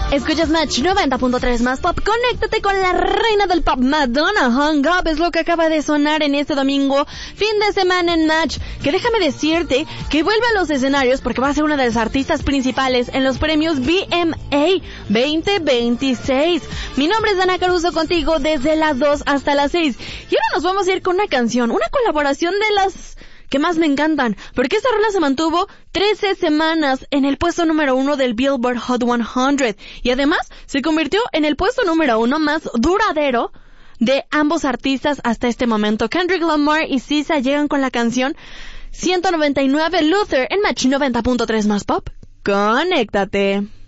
Escuchas Match 90.3 más pop. Conéctate con la reina del pop, Madonna. Hung Up es lo que acaba de sonar en este domingo, fin de semana en Match. Que déjame decirte que vuelve a los escenarios porque va a ser una de las artistas principales en los premios VMA 2026. Mi nombre es Dana Caruso, contigo desde las 2 hasta las 6. Y ahora nos vamos a ir con una canción, una colaboración de las que más me encantan, porque esta rola se mantuvo 13 semanas en el puesto número 1 del Billboard Hot 100 y además se convirtió en el puesto número 1 más duradero de ambos artistas hasta este momento. Kendrick Lamar y SZA llegan con la canción 199 Luther en Match 90.3 más pop. Conéctate.